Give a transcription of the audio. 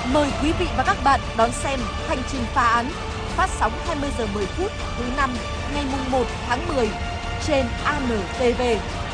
Mời quý vị và các bạn đón xem Hành trình phá án phát sóng 20 giờ 10 phút thứ năm ngày mùng 1 tháng 10 trên ANTV.